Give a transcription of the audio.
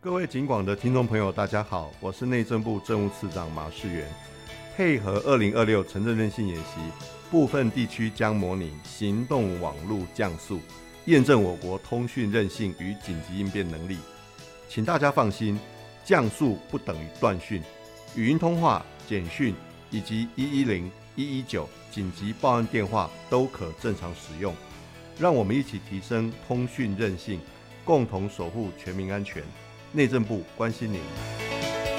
各位警广的听众朋友，大家好，我是内政部政务次长马世元。配合2026城镇韧性演习，部分地区将模拟行动网络降速，验证我国通讯韧性与紧急应变能力。请大家放心，降速不等于断讯，语音通话、简讯以及110、119紧急报案电话都可正常使用。让我们一起提升通讯韧性，共同守护全民安全。内政部关心您。